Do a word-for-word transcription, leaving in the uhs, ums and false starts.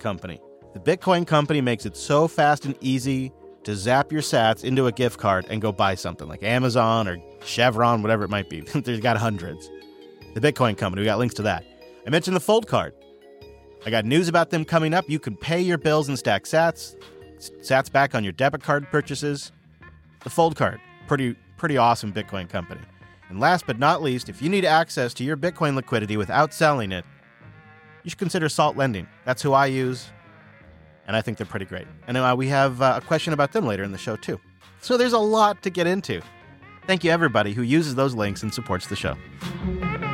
Company. The Bitcoin Company makes it so fast and easy to zap your sats into a gift card and go buy something like Amazon or Chevron, whatever it might be. They've got hundreds. The Bitcoin Company, we got links to that. I mentioned the Fold card. I got news about them coming up. You can pay your bills and stack sats. Sats back on your debit card purchases. The Fold card, pretty pretty awesome Bitcoin company. And last but not least, if you need access to your Bitcoin liquidity without selling it, you should consider Salt Lending. That's who I use, and I think they're pretty great. And uh, we have uh, a question about them later in the show, too. So there's a lot to get into. Thank you, everybody who uses those links and supports the show.